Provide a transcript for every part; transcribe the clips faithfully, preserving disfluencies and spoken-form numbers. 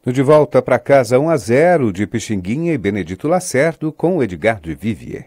No De Volta para Casa um a zero de Pixinguinha e Benedito Lacerda com o Edgar de Vivier.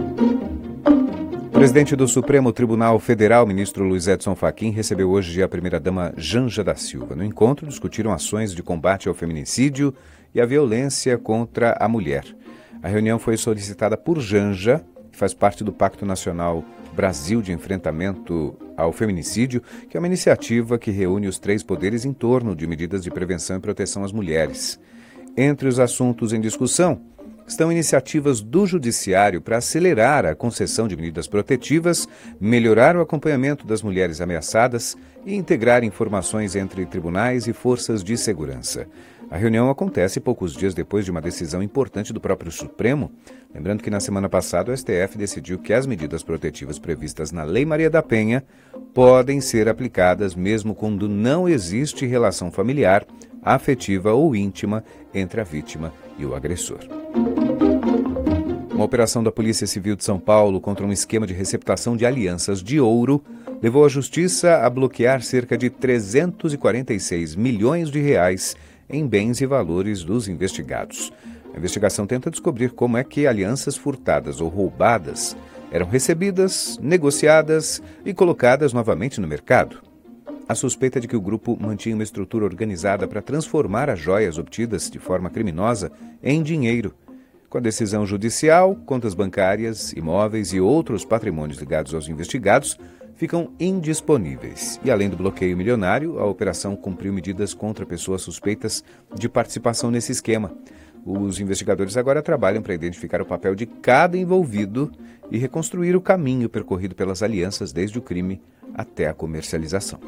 O presidente do Supremo Tribunal Federal, ministro Luiz Edson Fachin, recebeu hoje a primeira-dama Janja da Silva. No encontro, discutiram ações de combate ao feminicídio e à violência contra a mulher. A reunião foi solicitada por Janja, que faz parte do Pacto Nacional Brasil de Enfrentamento ao Feminicídio, que é uma iniciativa que reúne os três poderes em torno de medidas de prevenção e proteção às mulheres. Entre os assuntos em discussão estão iniciativas do Judiciário para acelerar a concessão de medidas protetivas, melhorar o acompanhamento das mulheres ameaçadas e integrar informações entre tribunais e forças de segurança. A reunião acontece poucos dias depois de uma decisão importante do próprio Supremo, lembrando que na semana passada o S T F decidiu que as medidas protetivas previstas na Lei Maria da Penha podem ser aplicadas mesmo quando não existe relação familiar, afetiva ou íntima entre a vítima e o agressor. Uma operação da Polícia Civil de São Paulo contra um esquema de receptação de alianças de ouro levou a Justiça a bloquear cerca de trezentos e quarenta e seis milhões de reais em bens e valores dos investigados. A investigação tenta descobrir como é que alianças furtadas ou roubadas eram recebidas, negociadas e colocadas novamente no mercado. A suspeita de que o grupo mantinha uma estrutura organizada para transformar as joias obtidas de forma criminosa em dinheiro. Com a decisão judicial, contas bancárias, imóveis e outros patrimônios ligados aos investigados ficam indisponíveis. E além do bloqueio milionário, a operação cumpriu medidas contra pessoas suspeitas de participação nesse esquema. Os investigadores agora trabalham para identificar o papel de cada envolvido e reconstruir o caminho percorrido pelas alianças desde o crime até a comercialização.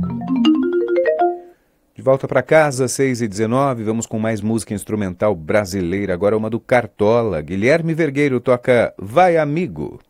De volta para casa, seis e dezenove, vamos com mais música instrumental brasileira, agora uma do Cartola. Guilherme Vergueiro toca Vai Amigo.